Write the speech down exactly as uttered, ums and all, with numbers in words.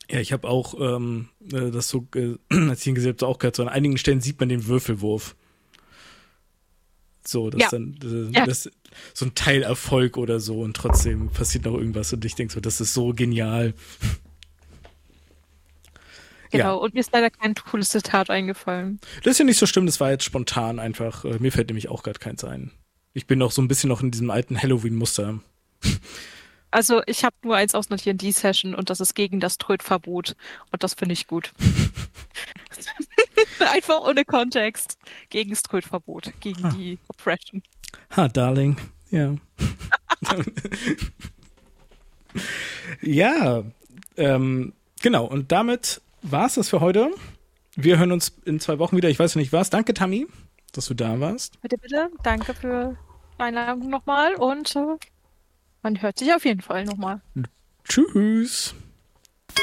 Ja, ich habe auch ähm, äh, das so, äh, als ich ihn gesehen habe, auch gehört, so an einigen Stellen sieht man den Würfelwurf. So, das Ja, dann, äh, ja, das so ein Teilerfolg oder so und trotzdem passiert noch irgendwas und ich denke so, das ist so genial. Ja, genau. Und mir ist leider kein cooles Zitat eingefallen. das ist ja nicht so schlimm, das war jetzt spontan einfach. Äh, mir fällt nämlich auch gerade keins ein. Ich bin noch so ein bisschen noch in diesem alten Halloween-Muster. Also ich habe nur eins aus einer D und D-Session und das ist gegen das Trödverbot. Und das finde ich gut. Einfach ohne Kontext. Gegen das Trödverbot. Gegen Ha, die Oppression. ha Darling. Ja. Ja, ähm, genau. Und damit war es das für heute. Wir hören uns in zwei Wochen wieder. Ich weiß nicht was. Danke, Tammy, dass du da warst. Bitte, bitte. Danke für die Einladung nochmal und äh, man hört sich auf jeden Fall nochmal. Tschüss.